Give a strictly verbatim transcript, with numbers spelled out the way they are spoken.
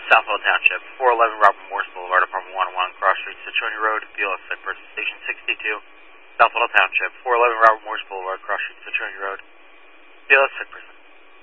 Southwell Township, four eleven Robert Morris Boulevard, Apartment one oh one, Cross Street, Citrone Road, B L S sick person, Station sixty-two. Southwell Township, four eleven Robert Morris Boulevard, Cross Street, Citrone Road, B L S sick person.